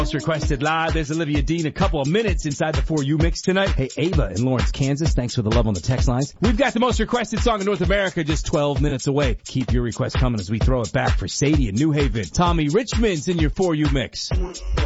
Most requested live. There's Olivia Dean a couple of minutes inside the 4U mix tonight. Hey, Ava in Lawrence, Kansas. Thanks for the love on the text lines. We've got the most requested song in North America just 12 minutes away. Keep your requests coming as we throw it back for Sadie in New Haven. Tommy Richmond's in your 4U mix.